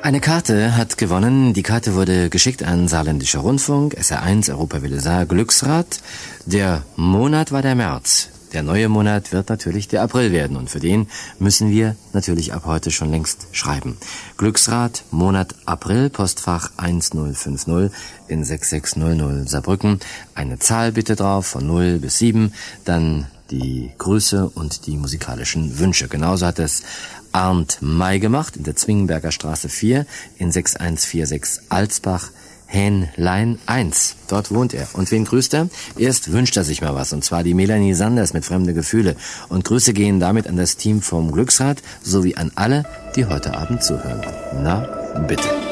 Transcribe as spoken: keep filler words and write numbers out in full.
Eine Karte hat gewonnen. Die Karte wurde geschickt an Saarländischer Rundfunk, S R eins, Europawelle Saar, Glücksrad. Der Monat war der März. Der neue Monat wird natürlich der April werden. Und für den müssen wir natürlich ab heute schon längst schreiben. Glücksrad, Monat April, Postfach eintausendfünfzig in sechs sechs null null Saarbrücken. Eine Zahl bitte drauf, von null bis sieben. Dann die Grüße und die musikalischen Wünsche. Genauso hat es Arndt May gemacht, in der Zwingenberger Straße vier, in sechs eins vier sechs Alsbach, Hähnlein eins. Dort wohnt er. Und wen grüßt er? Erst wünscht er sich mal was, und zwar die Melanie Sanders mit Fremde Gefühle. Und Grüße gehen damit an das Team vom Glücksrad, sowie an alle, die heute Abend zuhören. Na, bitte.